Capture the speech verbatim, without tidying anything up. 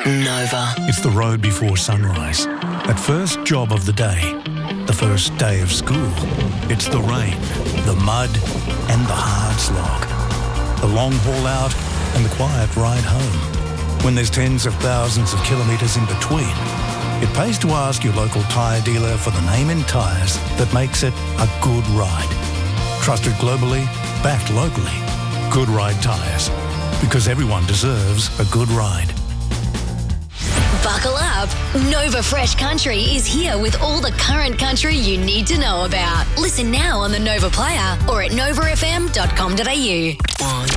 Nova. It's the road before sunrise. That first job of the day. The first day of school. It's the rain, the mud, and the hard slog. The long haul out and the quiet ride home. When there's tens of thousands of kilometres in between, it pays to ask your local tyre dealer for the name in tyres that makes it a good ride. Trusted globally, backed locally. Good Ride Tyres. Because everyone deserves a good ride. Buckle up. Nova Fresh Country is here with all the current country you need to know about. Listen now on the Nova Player or at nova f m dot com dot a u.